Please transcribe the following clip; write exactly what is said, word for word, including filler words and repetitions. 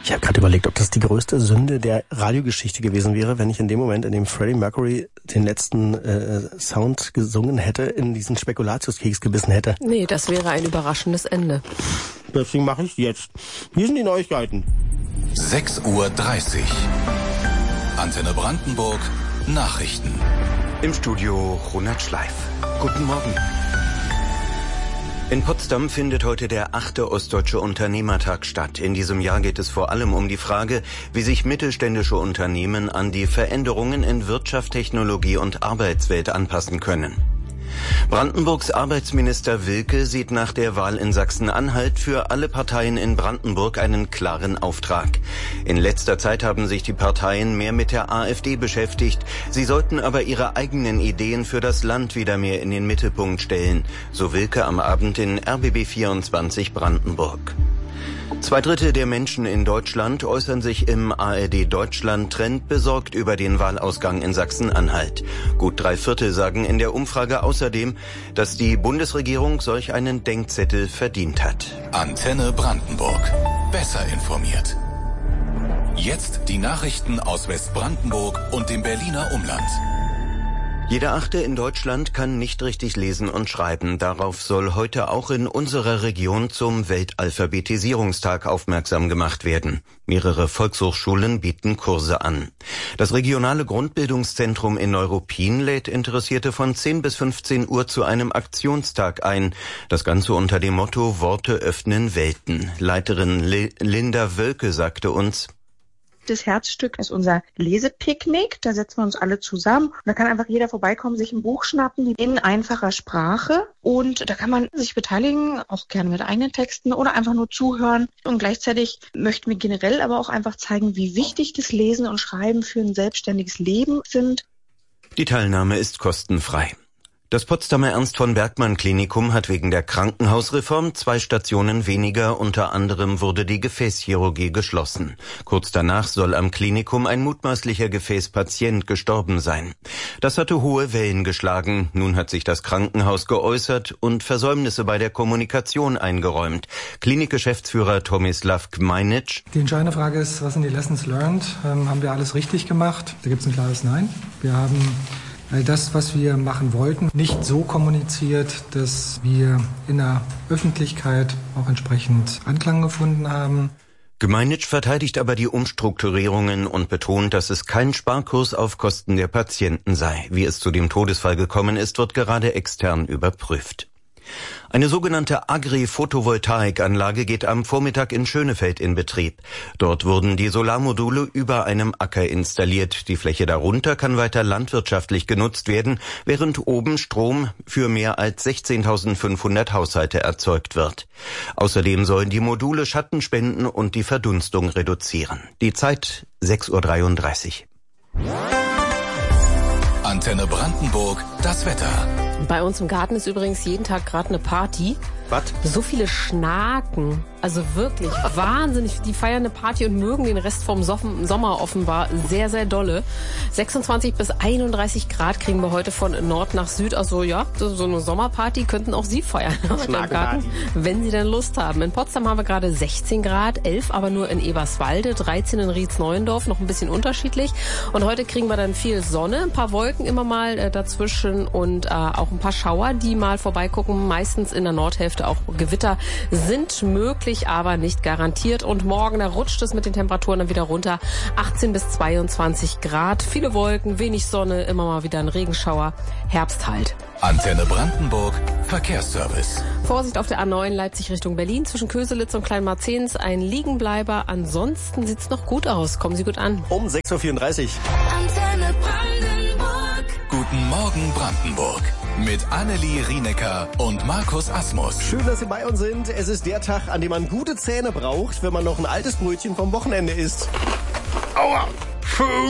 Ich habe gerade überlegt, ob das die größte Sünde der Radiogeschichte gewesen wäre, wenn ich in dem Moment, in dem Freddie Mercury den letzten äh, Sound gesungen hätte, in diesen Spekulatiuskeks gebissen hätte. Nee, das wäre ein überraschendes Ende. Deswegen mache ich jetzt. Hier sind die Neuigkeiten. sechs Uhr dreißig. Antenne Brandenburg. Nachrichten. Im Studio Ronald Schleif. Guten Morgen. In Potsdam findet heute der achte Ostdeutsche Unternehmertag statt. In diesem Jahr geht es vor allem um die Frage, wie sich mittelständische Unternehmen an die Veränderungen in Wirtschaft, Technologie und Arbeitswelt anpassen können. Brandenburgs Arbeitsminister Wilke sieht nach der Wahl in Sachsen-Anhalt für alle Parteien in Brandenburg einen klaren Auftrag. In letzter Zeit haben sich die Parteien mehr mit der AfD beschäftigt. Sie sollten aber ihre eigenen Ideen für das Land wieder mehr in den Mittelpunkt stellen, so Wilke am Abend in R B B vierundzwanzig Brandenburg. Zwei Drittel der Menschen in Deutschland äußern sich im A R D-Deutschland-Trend besorgt über den Wahlausgang in Sachsen-Anhalt. Gut drei Viertel sagen in der Umfrage außerdem, dass die Bundesregierung solch einen Denkzettel verdient hat. Antenne Brandenburg. Besser informiert. Jetzt die Nachrichten aus Westbrandenburg und dem Berliner Umland. Jeder Achte in Deutschland kann nicht richtig lesen und schreiben. Darauf soll heute auch in unserer Region zum Weltalphabetisierungstag aufmerksam gemacht werden. Mehrere Volkshochschulen bieten Kurse an. Das regionale Grundbildungszentrum in Neuruppin lädt Interessierte von zehn bis fünfzehn Uhr zu einem Aktionstag ein. Das Ganze unter dem Motto Worte öffnen Welten. Leiterin Linda Wölke sagte uns: Das Herzstück ist unser Lesepicknick. Da setzen wir uns alle zusammen. Und da kann einfach jeder vorbeikommen, sich ein Buch schnappen in einfacher Sprache. Und da kann man sich beteiligen, auch gerne mit eigenen Texten oder einfach nur zuhören. Und gleichzeitig möchten wir generell aber auch einfach zeigen, wie wichtig das Lesen und Schreiben für ein selbstständiges Leben sind. Die Teilnahme ist kostenfrei. Das Potsdamer Ernst-von-Bergmann-Klinikum hat wegen der Krankenhausreform zwei Stationen weniger, unter anderem wurde die Gefäßchirurgie geschlossen. Kurz danach soll am Klinikum ein mutmaßlicher Gefäßpatient gestorben sein. Das hatte hohe Wellen geschlagen. Nun hat sich das Krankenhaus geäußert und Versäumnisse bei der Kommunikation eingeräumt. Klinikgeschäftsführer Tomislav Gmajnic: Die entscheidende Frage ist, was sind die Lessons learned? Ähm, haben wir alles richtig gemacht? Da gibt es ein klares Nein. Wir haben das, was wir machen wollten, nicht so kommuniziert, dass wir in der Öffentlichkeit auch entsprechend Anklang gefunden haben. Gmajnic verteidigt aber die Umstrukturierungen und betont, dass es kein Sparkurs auf Kosten der Patienten sei. Wie es zu dem Todesfall gekommen ist, wird gerade extern überprüft. Eine sogenannte Agri-Photovoltaikanlage geht am Vormittag in Schönefeld in Betrieb. Dort wurden die Solarmodule über einem Acker installiert. Die Fläche darunter kann weiter landwirtschaftlich genutzt werden, während oben Strom für mehr als sechzehntausendfünfhundert Haushalte erzeugt wird. Außerdem sollen die Module Schatten spenden und die Verdunstung reduzieren. Die Zeit sechs Uhr dreiunddreißig. Antenne Brandenburg, das Wetter. Bei uns im Garten ist übrigens jeden Tag gerade eine Party. Was? So viele Schnaken. Also wirklich wahnsinnig. Die feiern eine Party und mögen den Rest vom Sommer offenbar sehr, sehr dolle. sechsundzwanzig bis einunddreißig Grad kriegen wir heute von Nord nach Süd. Also ja, so eine Sommerparty könnten auch Sie feiern im Garten, wenn Sie denn Lust haben. In Potsdam haben wir gerade sechzehn Grad, elf aber nur in Eberswalde, dreizehn in Rietz-Neuendorf, noch ein bisschen unterschiedlich. Und heute kriegen wir dann viel Sonne, ein paar Wolken immer mal äh, dazwischen und äh, auch ein paar Schauer, die mal vorbeigucken. Meistens in der Nordhälfte auch Gewitter sind möglich, aber nicht garantiert. Und morgen, da rutscht es mit den Temperaturen dann wieder runter. achtzehn bis zweiundzwanzig Grad, viele Wolken, wenig Sonne, immer mal wieder ein Regenschauer. Herbst halt. Antenne Brandenburg, Verkehrsservice. Vorsicht auf der A neun Leipzig Richtung Berlin. Zwischen Köselitz und Kleinmarzens ein Liegenbleiber. Ansonsten sieht's noch gut aus. Kommen Sie gut an. Um sechs Uhr vierunddreißig. Antenne Brandenburg. Guten Morgen Brandenburg. Mit Annelie Rienecker und Markus Asmus. Schön, dass Sie bei uns sind. Es ist der Tag, an dem man gute Zähne braucht, wenn man noch ein altes Brötchen vom Wochenende isst. Aua!